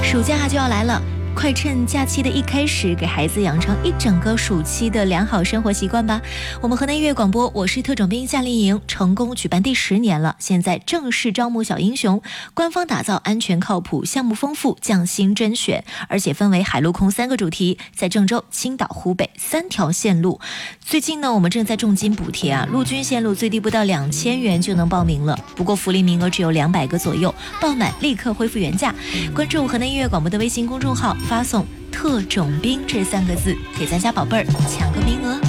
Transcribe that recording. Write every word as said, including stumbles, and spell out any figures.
暑假就要来了，快趁假期的一开始，给孩子养成一整个暑期的良好生活习惯吧。我们河南音乐广播，我是特种兵夏令营，成功举办第十年了，现在正式招募小英雄，官方打造安全靠谱、项目丰富、匠心甄选，而且分为海陆空三个主题，在郑州、青岛、湖北三条线路。最近呢，我们正在重金补贴啊，陆军线路最低不到两千元就能报名了，不过福利名额只有两百个左右，报满立刻恢复原价。关注河南音乐广播的微信公众号，发送特种兵这三个字给咱家宝贝儿抢个名额。